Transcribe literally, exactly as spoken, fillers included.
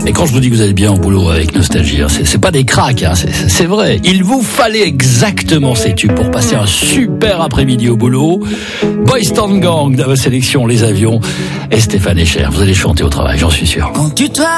Et quand je vous dis que vous allez bien au boulot avec Nostalgie, hein, c'est, c'est pas des cracks, hein, c'est, c'est vrai. Il vous fallait exactement ces tubes pour passer un super après-midi au boulot. Boys Town Gang dans votre sélection, Les Avions et Stéphane Echer. Vous allez chanter au travail, j'en suis sûr. Quand tu